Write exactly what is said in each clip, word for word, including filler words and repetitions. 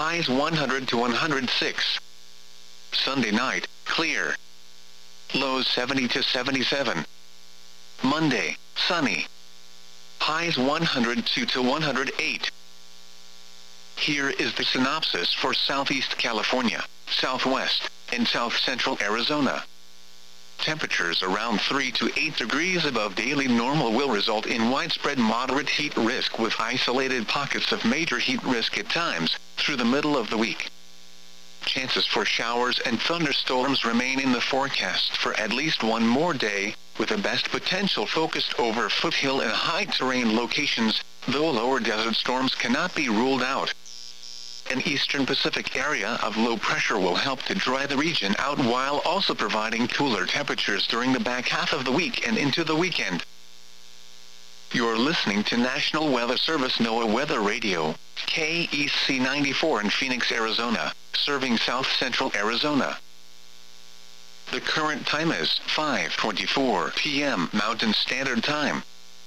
highs one hundred to one hundred six. Sunday night, clear. Lows seventy to seventy-seven. Monday, sunny. Highs one hundred two to one hundred eight. Here is the synopsis for Southeast California, Southwest, and South Central Arizona. Temperatures around three to eight degrees above daily normal will result in widespread moderate heat risk with isolated pockets of major heat risk at times through the middle of the week. Chances for showers and thunderstorms remain in the forecast for at least one more day, with the best potential focused over foothill and high-terrain locations, though lower desert storms cannot be ruled out. An eastern Pacific area of low pressure will help to dry the region out while also providing cooler temperatures during the back half of the week and into the weekend. You're listening to National Weather Service NOAA Weather Radio, K E C ninety-four in Phoenix, Arizona, serving South Central Arizona. The current time is five twenty-four p m Mountain Standard Time.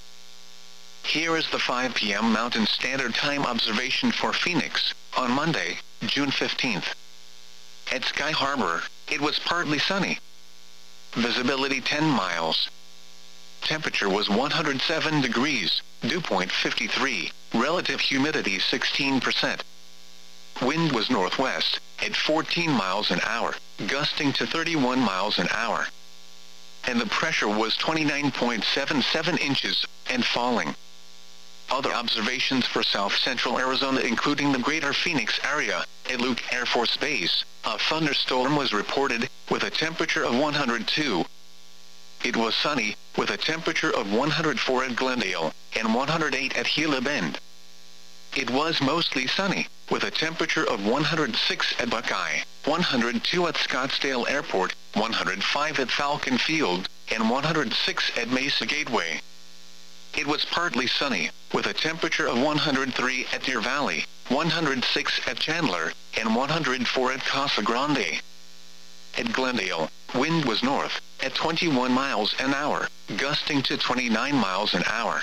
Here is the five p m Mountain Standard Time observation for Phoenix, on Monday, June fifteenth. At Sky Harbor, it was partly sunny. Visibility ten miles. Temperature was one hundred seven degrees, dew point fifty-three, relative humidity sixteen percent. Wind was northwest, at fourteen miles an hour, gusting to thirty-one miles an hour. And the pressure was twenty-nine point seven seven inches, and falling. Other observations for South Central Arizona including the greater Phoenix area, at Luke Air Force Base, a thunderstorm was reported, with a temperature of one hundred two. It was sunny, with a temperature of one hundred four at Glendale, and one hundred eight at Gila Bend. It was mostly sunny, with a temperature of one hundred six at Buckeye, one hundred two at Scottsdale Airport, one hundred five at Falcon Field, and one hundred six at Mesa Gateway. It was partly sunny, with a temperature of one hundred three at Deer Valley, one hundred six at Chandler, and one hundred four at Casa Grande. At Glendale, wind was north, at twenty-one miles an hour, gusting to twenty-nine miles an hour.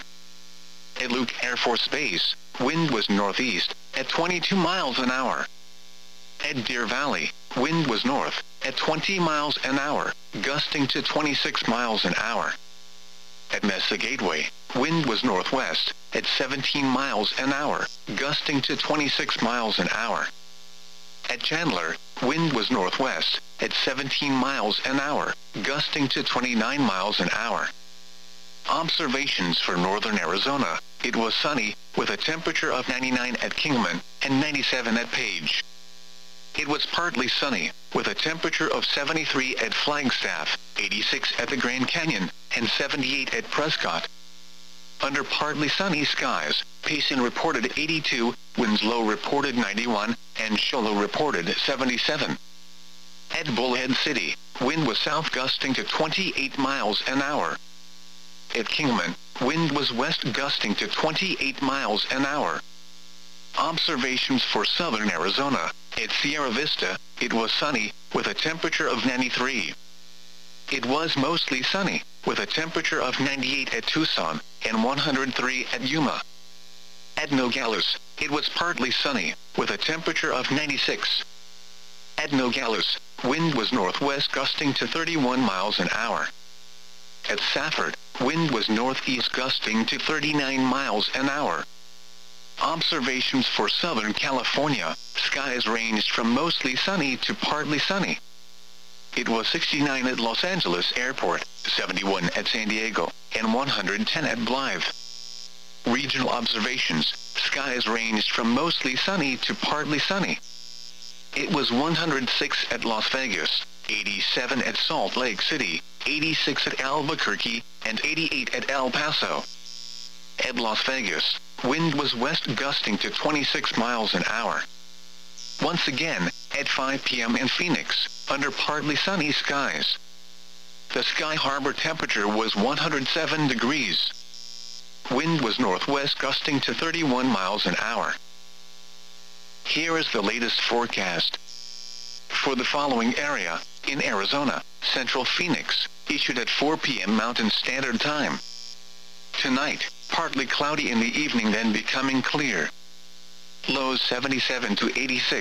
At Luke Air Force Base, wind was northeast, at twenty-two miles an hour. At Deer Valley, wind was north, at twenty miles an hour, gusting to twenty-six miles an hour. At Mesa Gateway, wind was northwest, at seventeen miles an hour, gusting to twenty-six miles an hour. At Chandler, wind was northwest, at seventeen miles an hour, gusting to twenty-nine miles an hour. Observations for northern Arizona, it was sunny, with a temperature of ninety-nine at Kingman, and ninety-seven at Page. It was partly sunny, with a temperature of seventy-three at Flagstaff, eighty-six at the Grand Canyon, and seventy-eight at Prescott. Under partly sunny skies, Payson reported eighty-two, Winslow reported ninety-one, and Show Low reported seventy-seven. At Bullhead City, wind was south gusting to twenty-eight miles an hour. At Kingman, wind was west gusting to twenty-eight miles an hour. Observations for southern Arizona, at Sierra Vista, it was sunny, with a temperature of ninety-three. It was mostly sunny, with a temperature of ninety-eight at Tucson, and one hundred three at Yuma. At Nogales, it was partly sunny, with a temperature of ninety-six. At Nogales, wind was northwest gusting to thirty-one miles an hour. At Safford, wind was northeast gusting to thirty-nine miles an hour. Observations for Southern California, skies ranged from mostly sunny to partly sunny. It was sixty-nine at Los Angeles Airport, seventy-one at San Diego, and one hundred ten at Blythe. Regional observations, skies ranged from mostly sunny to partly sunny. It was one hundred six at Las Vegas, eighty-seven at Salt Lake City, eighty-six at Albuquerque, and eighty-eight at El Paso. At Las Vegas, wind was west gusting to twenty-six miles an hour. Once again, at five p m in Phoenix, under partly sunny skies. The Sky Harbor temperature was one hundred seven degrees. Wind was northwest gusting to thirty-one miles an hour. Here is the latest forecast. For the following area, in Arizona, Central Phoenix, issued at four p m Mountain Standard Time. Tonight, partly cloudy in the evening then becoming clear. Lows seventy-seven to eighty-six.